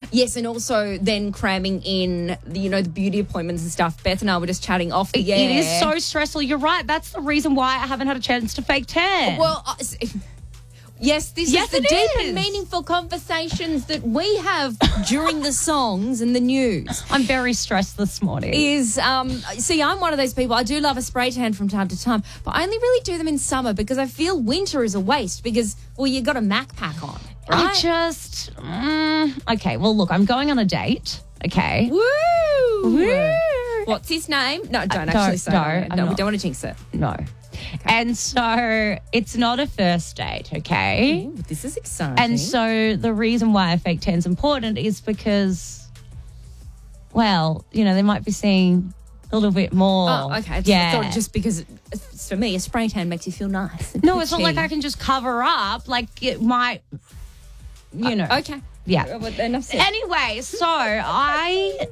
Yes, and also then cramming in, the beauty appointments and stuff. Beth and I were just chatting off the air. It is so stressful. You're right. That's the reason why I haven't had a chance to fake tan. Well, yes, this is the deep and meaningful conversations that we have during the songs and the news. I'm very stressed this morning. I'm one of those people. I do love a spray tan from time to time, but I only really do them in summer because I feel winter is a waste because, you got a Mac pack on, right? Okay, well, look, I'm going on a date, okay? Woo! What's his name? No, don't actually say it. No, we don't want to jinx it. No. Okay. And so it's not a first date, okay? Ooh, this is exciting. And so the reason why a fake tan's important is because, they might be seeing a little bit more. Oh, okay. Yeah. I thought just because, for me, a spray tan makes you feel nice. No, it's not like I can just cover up. Like, it might, Okay. Yeah. Enough said. Anyway, so I,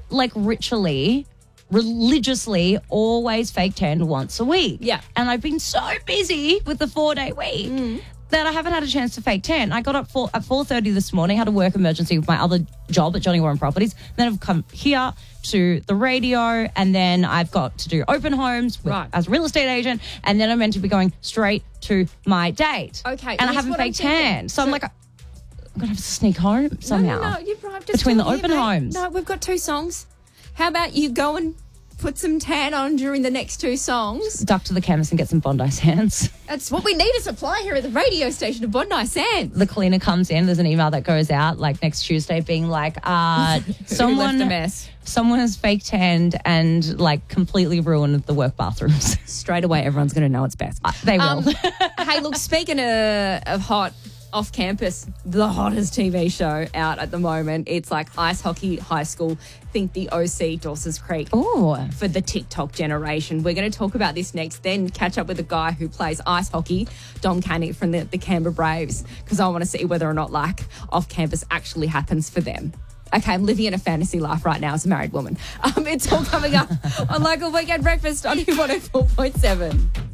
religiously always fake tanned once a week. Yeah. And I've been so busy with the 4-day week that I haven't had a chance to fake tan. I got up at 4:30 this morning, had a work emergency with my other job at Johnny Warren Properties. Then I've come here to the radio, and then I've got to do open homes as a real estate agent, and then I'm meant to be going straight to my date. Okay. And I haven't fake tan. So I'm like, I'm going to have to sneak home somehow. No, you're right. Between the open homes. No, we've got 2 songs. How about you go and put some tan on during the next 2 songs? Duck to the chemist and get some Bondi Sands. That's what we need a supply here at the radio station of Bondi Sands. The cleaner comes in. There's an email that goes out next Tuesday being like, someone left a mess. Someone has fake tanned and completely ruined the work bathrooms. Straight away, everyone's going to know it's Beth. They will. Hey, look, speaking of hot, off campus, the hottest TV show out at the moment. It's like Ice Hockey High School. Think the OC, Dawson's Creek. Oh, for the TikTok generation. We're going to talk about this next, then catch up with a guy who plays ice hockey, Dom Canning from the Canberra Braves, because I want to see whether or not off campus actually happens for them. Okay, I'm living in a fantasy life right now as a married woman. It's all coming up on Local Weekend Breakfast on 104.7.